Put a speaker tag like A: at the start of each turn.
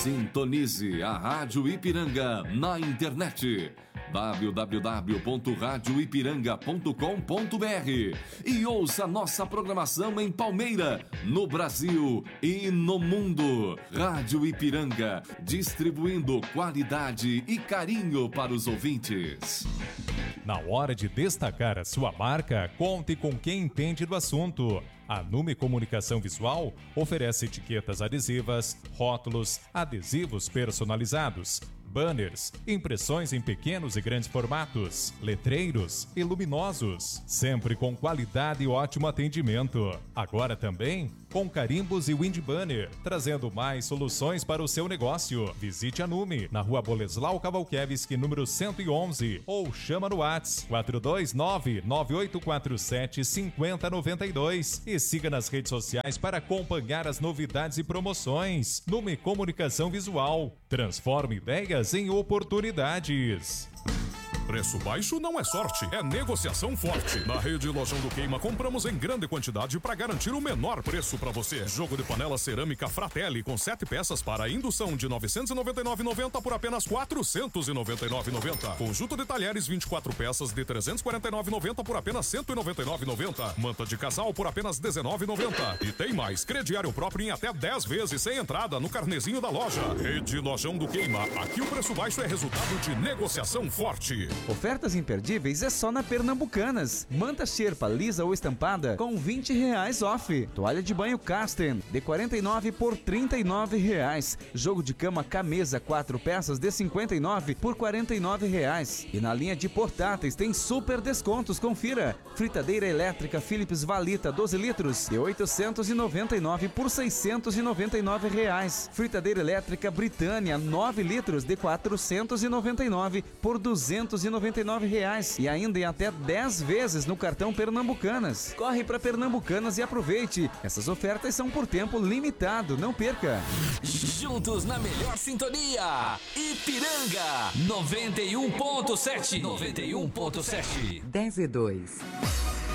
A: Sintonize a Rádio Ipiranga na internet www.radioipiranga.com.br e ouça nossa programação em Palmeira, no Brasil e no mundo. Rádio Ipiranga, distribuindo qualidade e carinho para os ouvintes.
B: Na hora de destacar a sua marca, conte com quem entende do assunto. A Nume Comunicação Visual oferece etiquetas adesivas, rótulos, adesivos personalizados, banners, impressões em pequenos e grandes formatos, letreiros e luminosos, sempre com qualidade e ótimo atendimento. Agora também com carimbos e wind banner, trazendo mais soluções para o seu negócio. Visite a Nume, na Rua Boleslau Kawalkiewicz, número 111, ou chama no WhatsApp 429-9847-5092 e siga nas redes sociais para acompanhar as novidades e promoções. Nume Comunicação Visual, transforma ideias em oportunidades.
C: Preço baixo não é sorte, é negociação forte. Na Rede Lojão do Queima, compramos em grande quantidade para garantir o menor preço para você. Jogo de panela cerâmica Fratelli com 7 peças para indução de R$ 999,90 por apenas R$ 499,90. Conjunto de talheres 24 peças de R$ 349,90 por apenas R$ 199,90. Manta de casal por apenas R$ 19,90. E tem mais, crediário próprio em até 10 vezes sem entrada no carnezinho da loja. Rede Lojão do Queima, aqui o preço baixo é resultado de negociação forte.
D: Ofertas imperdíveis é só na Pernambucanas. Manta Sherpa lisa ou estampada com R$20 off. Toalha de banho Casten de 49 por R$39. Jogo de cama Camesa 4 peças de 59 por R$49. E na linha de portáteis tem super descontos, confira. Fritadeira elétrica Philips Valita 12 litros de 899 por R$699. Fritadeira elétrica Britânia 9 litros de 499 por R$299 e ainda em até 10 vezes no cartão Pernambucanas. Corre para Pernambucanas e aproveite. Essas ofertas são por tempo limitado, não perca.
E: Juntos na melhor sintonia, Ipiranga 91.7.
F: 10 e 2.